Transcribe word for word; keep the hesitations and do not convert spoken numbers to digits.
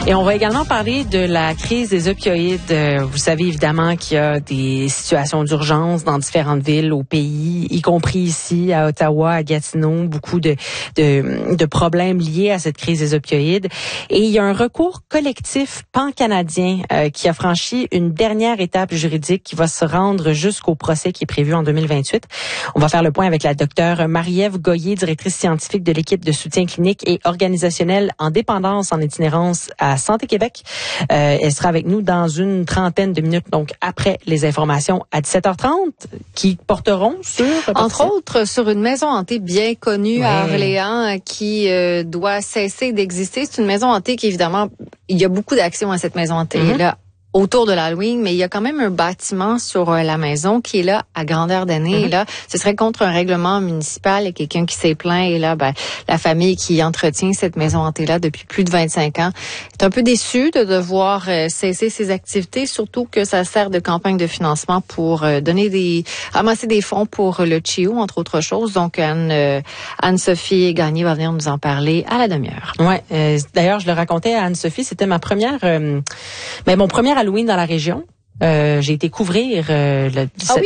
Et on va également parler de la crise des opioïdes. Vous savez évidemment qu'il y a des situations d'urgence dans différentes villes au pays, y compris ici à Ottawa, à Gatineau, beaucoup de, de, de problèmes liés à cette crise des opioïdes. Et il y a un recours collectif pan-canadien euh, qui a franchi une dernière étape juridique qui va se rendre jusqu'au procès qui est prévu en deux mille vingt-huit. On va faire le point avec la docteure Marie-Ève Goyer, directrice scientifique de l'équipe de soutien clinique et organisationnel en dépendance en itinérance à Santé Québec. Euh, elle sera avec nous dans une trentaine de minutes, donc après les informations à dix-sept heures trente, qui porteront sur... Entre autres, sur une maison hantée bien connue ouais. à Orléans qui euh, doit cesser d'exister. C'est une maison hantée qui, évidemment, il y a beaucoup d'actions à cette maison hantée-là. Mm-hmm. Autour de l'Halloween, mais il y a quand même un bâtiment sur euh, la maison qui est là à grandeur d'année. Mm-hmm. Et là, ce serait contre un règlement municipal et quelqu'un qui s'est plaint. Et là, ben, la famille qui entretient cette maison hantée-là depuis plus de vingt-cinq ans est un peu déçue de devoir euh, cesser ses activités, surtout que ça sert de campagne de financement pour euh, donner des, ramasser des fonds pour le C H I O, entre autres choses. Donc, Anne, euh, Anne-Sophie Gagné va venir nous en parler à la demi-heure. Ouais. Euh, d'ailleurs, je le racontais à Anne-Sophie, c'était ma première, euh, ben, mon premier Halloween dans la région. Euh, j'ai été couvrir euh, le, ah oui,